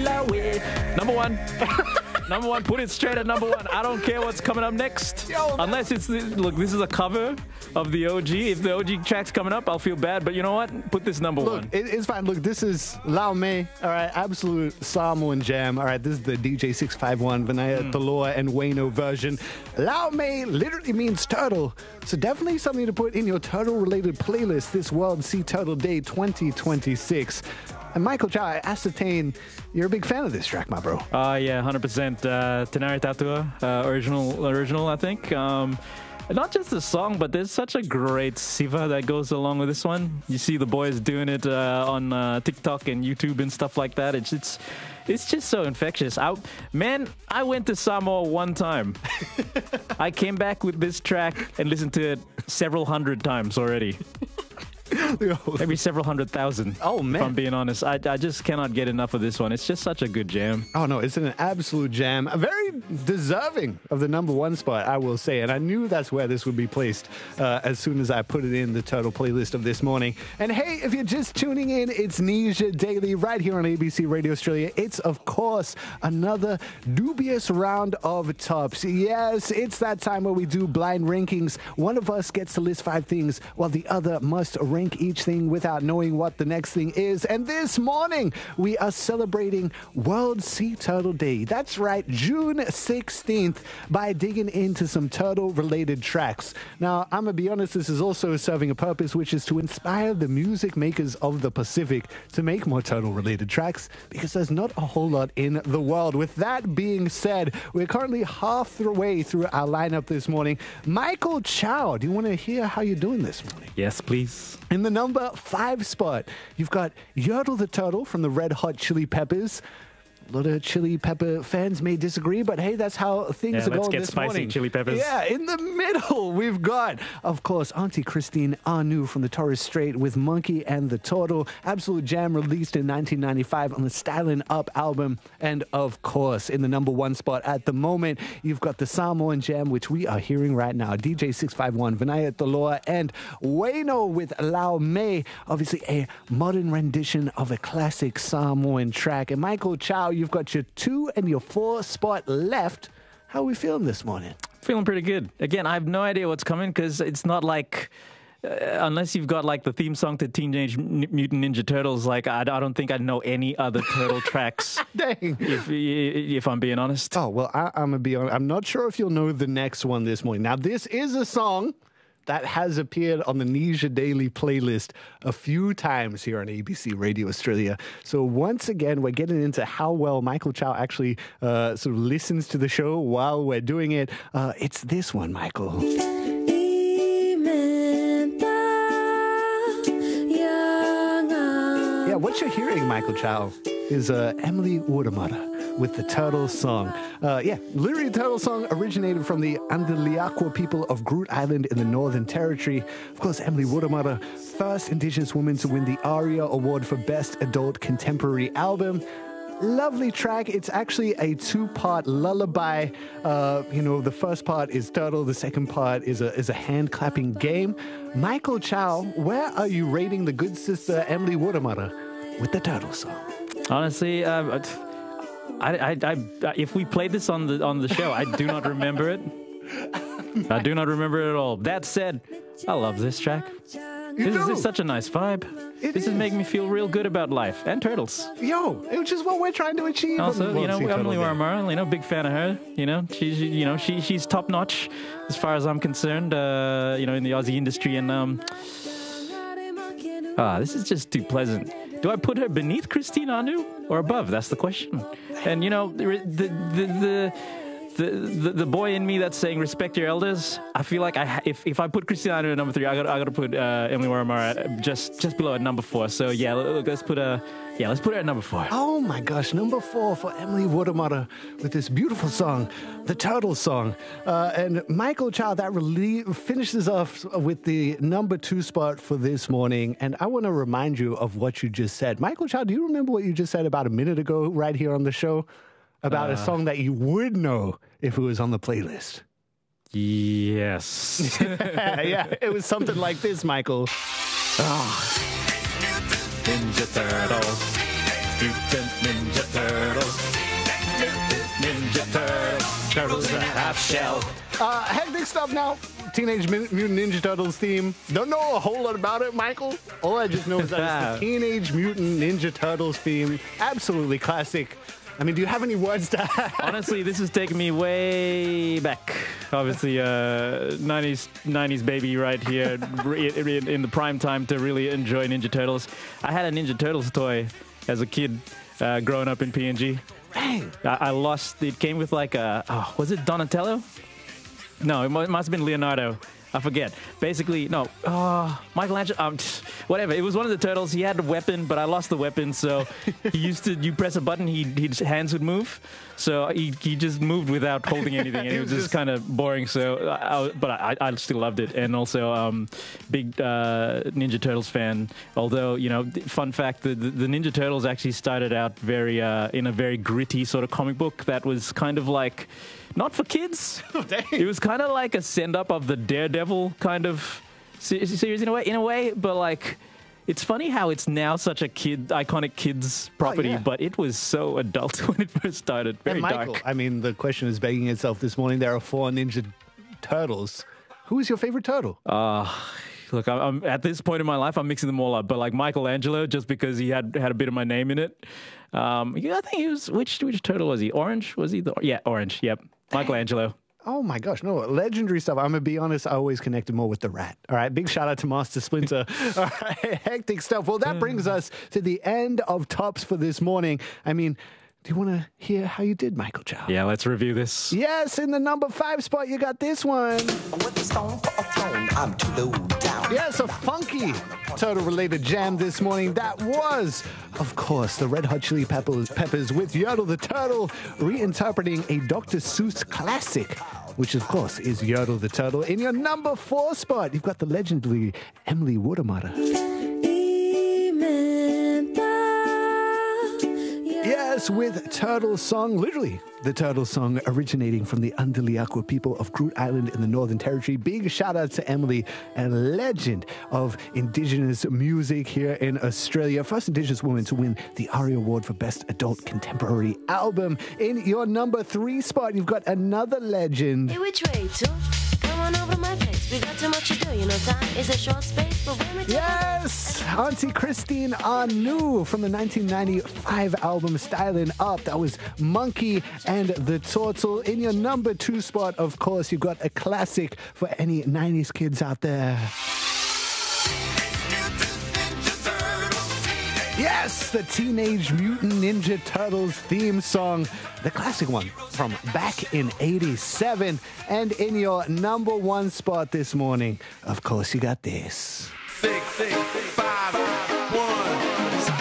Number one. Number one, put it straight at number one. I don't care what's coming up next. Unless it's, look, this is a cover of the OG. If the OG track's coming up, I'll feel bad. But you know what? Put this number one. It's fine. Look, this is Lau Mei. All right, absolute Samoan jam. All right, this is the DJ 651, Vinaya Taloa and Wayno version. Lau Mei literally means turtle. So definitely something to put in your turtle-related playlist this World Sea Turtle Day 2026. And Michael Chow, I ascertain you're a big fan of this track, my bro. Yeah, 100%. Tenari Tatua, original, I think. Not just the song, but there's such a great siva that goes along with this one. You see the boys doing it on TikTok and YouTube and stuff like that. It's just so infectious. I went to Samoa one time. I came back with this track and listened to it several hundred times already. Maybe several 100,000. Oh, man. If I'm being honest. I just cannot get enough of this one. It's just such a good jam. Oh, no, it's an absolute jam. Very deserving of the number one spot, I will say. And I knew that's where this would be placed as soon as I put it in the Turtle playlist of this morning. And hey, if you're just tuning in, it's Nisha Daily right here on ABC Radio Australia. It's, of course, another dubious round of tops. Yes, it's that time where we do blind rankings. One of us gets to list 5 things while the other must rank each thing without knowing what the next thing is. And this morning, we are celebrating World Sea Turtle Day. That's right, June 16th, by digging into some turtle-related tracks. Now, I'm going to be honest, this is also serving a purpose, which is to inspire the music makers of the Pacific to make more turtle-related tracks, because there's not a whole lot in the world. With that being said, we're currently half the way through our lineup this morning. Michael Chow, do you want to hear how you're doing this morning? Yes, please. In the number 5 spot, you've got Yertle the Turtle from the Red Hot Chili Peppers. A lot of Chili Pepper fans may disagree, but hey, that's how things are going this morning. Let's get spicy Chili Peppers. Yeah, in the middle, we've got, of course, Auntie Christine Anu from the Torres Strait with Monkey and the Turtle. Absolute jam released in 1995 on the Stylin' Up album. And of course, in the number 1 spot at the moment, you've got the Samoan jam, which we are hearing right now. DJ 651, Vinaya Taloa, and Wayno with Lau Mei. Obviously, a modern rendition of a classic Samoan track. And Michael Chow, you've got your 2 and your 4 spot left. How are we feeling this morning? Feeling pretty good. Again, I have no idea what's coming because it's not like, unless you've got like the theme song to Teenage Mutant Ninja Turtles, like I don't think I know any other turtle tracks. Dang. If I'm being honest. Oh, well, I'm going to be honest. I'm not sure if you'll know the next one this morning. Now, this is a song that has appeared on the Nisha Daily playlist a few times here on ABC Radio Australia. So once again, we're getting into how well Michael Chow actually sort of listens to the show while we're doing it. It's this one, Michael. Yeah, what you're hearing, Michael Chow, is Emily Wurramara with the Turtle Song. Literally Turtle Song originated from the Andaliaqua people of Groote Island in the Northern Territory. Of course, Emily Wurramara, first Indigenous woman to win the ARIA Award for Best Adult Contemporary Album. Lovely track. It's actually a 2-part lullaby. The first part is turtle. The second part is a hand-clapping game. Michael Chow, where are you rating the good sister Emily Wurramara with the Turtle Song? Honestly, if we played this on the show, I do not remember it. I do not remember it at all. That said, I love this track. This is such a nice vibe. This is making me feel real good about life and turtles. Yo, which is what we're trying to achieve. Also, Emily Wurramara, big fan of her. She's top notch as far as I'm concerned. In the Aussie industry, and this is just too pleasant. Do I put her beneath Christine Anu or above? That's the question. And the boy in me that's saying respect your elders, I feel like if I put Christine Anu at number 3, I got to put Emily Wurramara just below at number 4. So yeah, let's put her at number 4. Oh my gosh, number 4 for Emily Wurramara with this beautiful song, the Turtle Song. And Michael Chow, that finishes off with the number 2 spot for this morning. And I want to remind you of what you just said. Michael Chow, do you remember what you just said about a minute ago right here on the show? About a song that you would know if it was on the playlist. Yes. Yeah, it was something like this, Michael. Ninja Turtles, Mutant Ninja Turtles. tough shell. Hectic stuff now. Teenage Mutant Ninja Turtles theme. Don't know a whole lot about it, Michael. All I just know is that it's the Teenage Mutant Ninja Turtles theme. Absolutely classic. I mean, do you have any words to add? Honestly, this is taking me way back. Obviously, 90s baby right here in the prime time to really enjoy Ninja Turtles. I had a Ninja Turtles toy as a kid growing up in PNG. Dang. I lost. It came with like was it Donatello? No, it must have been Leonardo. I forget. Basically, no. Michelangelo. Whatever. It was one of the turtles. He had a weapon, but I lost the weapon. So you press a button, his hands would move. So he just moved without holding anything, and it was just kind of boring. So, I still loved it, and also big Ninja Turtles fan. Although, fun fact: the Ninja Turtles actually started out in a very gritty sort of comic book that was kind of like. Not for kids. Oh, it was kind of like a send-up of the Daredevil kind of series in a way. But like, it's funny how it's now such a iconic kids property, but it was so adult when it first started. Very Michael, dark. I mean, the question is begging itself this morning. There are 4 Ninja Turtles. Who is your favorite turtle? Look, I'm at this point in my life, I'm mixing them all up. But like Michelangelo, just because he had a bit of my name in it. I think he was which turtle was he? Orange? Was he orange? Yep. Michelangelo. Oh my gosh, no, legendary stuff. I'm going to be honest, I always connected more with the rat. All right, big shout out to Master Splinter. All right, hectic stuff. Well, that brings us to the end of Tops for this morning. I mean, do you want to hear how you did, Michael Chow? Yeah, let's review this. Yes, in the number 5 spot, you got this one. With a stone for a throne, I'm too low down. Yes, a funky turtle-related jam this morning. That was, of course, the Red Hot Chili Peppers with Yertle the Turtle, reinterpreting a Dr. Seuss classic, which, of course, is Yertle the Turtle. In your number 4 spot, you've got the legendary Emily Wurtemata. Yes, with Turtle Song, literally the Turtle Song originating from the Andaliaqua people of Groote Eylandt in the Northern Territory. Big shout out to Emily, a legend of Indigenous music here in Australia. First Indigenous woman to win the ARIA Award for Best Adult Contemporary Album. In your number 3 spot, you've got another legend. Hey, which way to? Come on over to my place. We got too much to do, time is a short space, but when we Yes! Auntie Christine Anu from the 1995 album Stylin' Up. That was Monkey and the Turtle. In your number 2 spot, of course, you've got a classic for any 90s kids out there. Yes, the Teenage Mutant Ninja Turtles theme song, the classic one from back in 87. And in your number 1 spot this morning, of course, you got this. 6, 5, 1.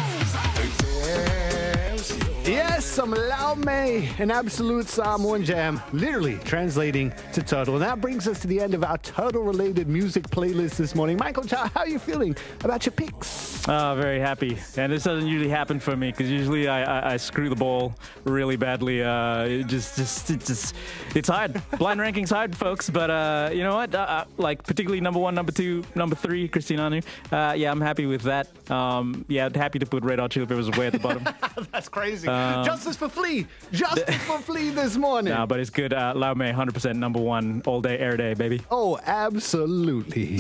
Yes, some Lau Mei, an absolute Samoan jam, literally translating to turtle. And that brings us to the end of our turtle-related music playlist this morning. Michael Chow, how are you feeling about your picks? Very happy. And this doesn't usually happen for me because usually I screw the ball really badly. It's hard. Blind ranking's hard, folks. But you know what? Like particularly number 1, number 2, number 3, Christine Anu. Yeah, I'm happy with that. Yeah, happy to put Red Hot Chili Peppers way at the bottom. That's crazy. Justice for Flea. Justice for Flea this morning. No, but it's good. Lau Mei, 100% number 1 all day, air day, baby. Oh, absolutely.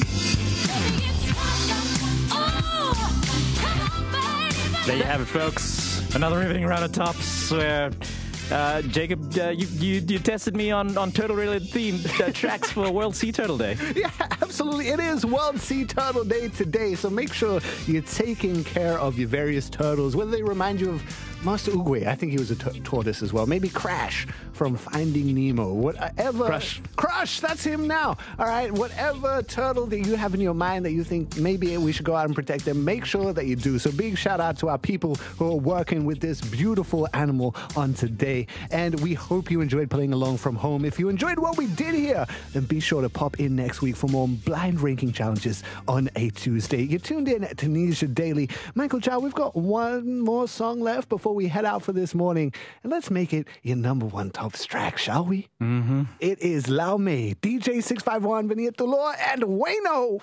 There you have it, folks. Another riveting round of Tops where Jacob, you tested me on turtle-related themed tracks for World Sea Turtle Day. Yeah, absolutely. It is World Sea Turtle Day today, so make sure you're taking care of your various turtles, whether they remind you of Master Oogway. I think he was a tortoise as well. Maybe Crash from Finding Nemo. Whatever. Crush, that's him now. All right, whatever turtle that you have in your mind that you think maybe we should go out and protect them, make sure that you do. So big shout out to our people who are working with this beautiful animal on today. And we hope you enjoyed playing along from home. If you enjoyed what we did here, then be sure to pop in next week for more blind ranking challenges on a Tuesday. You're tuned in to Tunisia Daily. Michael Chow, we've got one more song left before we head out for this morning. And let's make it your number 1 top track, shall we? Mm-hmm. It is Lau Mei, DJ 651, Venia Tulor, and Wayno.